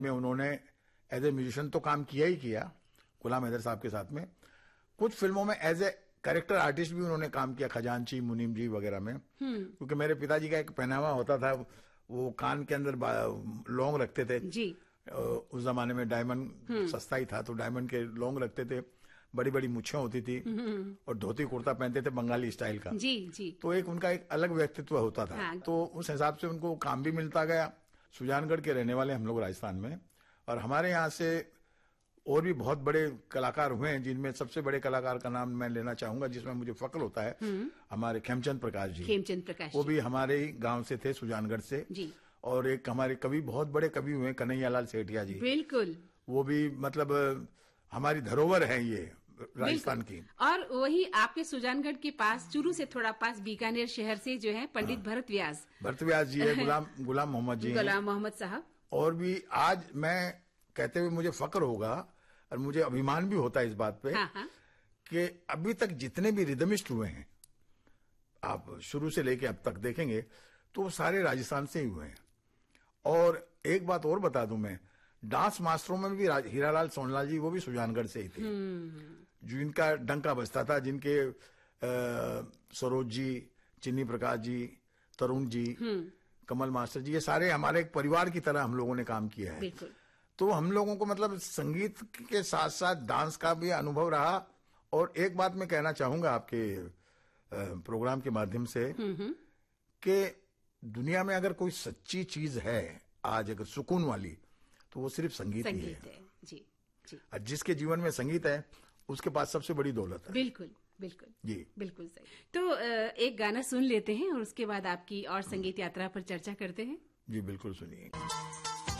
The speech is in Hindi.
में उन्होंने एज ए म्यूजिशियन तो काम किया ही किया, गुलाम हैदर साहब के साथ में। कुछ फिल्मों में एज ए कैरेक्टर आर्टिस्ट भी उन्होंने काम किया, खजांची, मुनीम जी वगैरह में। क्योंकि मेरे पिताजी का एक पहनावा होता था, वो कान के अंदर लौंग रखते थे जी। उस जमाने में डायमंड सस्ता ही था, तो डायमंड के लौंग रखते थे, बड़ी बड़ी मुच्छें होती थी और धोती कुर्ता पहनते थे बंगाली स्टाइल का। जी जी। तो एक उनका एक अलग व्यक्तित्व होता था। हाँ। तो उस हिसाब से उनको काम भी मिलता गया। सुजानगढ़ के रहने वाले हम लोग राजस्थान में, और हमारे यहाँ से और भी बहुत बड़े कलाकार हुए हैं, जिनमें सबसे बड़े कलाकार का नाम मैं लेना चाहूंगा, जिसमें मुझे फक्र होता है, हमारे खेमचंद प्रकाश जी। खेमचंद प्रकाश वो भी हमारे ही गांव से थे, सुजानगढ़ से जी। और एक हमारे कवि, बहुत बड़े कवि हुए कन्हैयालाल सेठिया जी। बिल्कुल। वो भी मतलब हमारी धरोहर है ये राजस्थान की। और वही आपके सुजानगढ़ के पास, चूरू से थोड़ा पास, बीकानेर शहर से जो है पंडित भरत व्यास जी है, गुलाम मोहम्मद जी, गुलाम मोहम्मद साहब। और भी आज मैं कहते हुए मुझे फक्र होगा और मुझे अभिमान भी होता है इस बात पे, हाँ। कि अभी तक जितने भी रिदमिस्ट हुए हैं, आप शुरू से लेके अब तक देखेंगे तो वो सारे राजस्थान से ही हुए हैं। और एक बात और बता दूं मैं, डांस मास्टरों में भी हीरालाल सोनलाल जी, वो भी सुजानगढ़ से ही थे, जिनका डंका बजता था, जिनके सरोज जी, चिन्नी प्रकाश जी, तरुण जी, कमल मास्टर जी, ये सारे हमारे एक परिवार की तरह हम लोगों ने काम किया है। तो हम लोगों को मतलब संगीत के साथ साथ डांस का भी अनुभव रहा। और एक बात मैं कहना चाहूंगा आपके प्रोग्राम के माध्यम से, कि दुनिया में अगर कोई सच्ची चीज है आज, अगर सुकून वाली, तो वो सिर्फ संगीत ही है। जी जी। और जिसके जीवन में संगीत है, उसके पास सबसे बड़ी दौलत है। बिल्कुल बिल्कुल जी, बिल्कुल सही। तो एक गाना सुन लेते हैं और उसके बाद आपकी और संगीत यात्रा पर चर्चा करते हैं। जी बिल्कुल, सुनिए।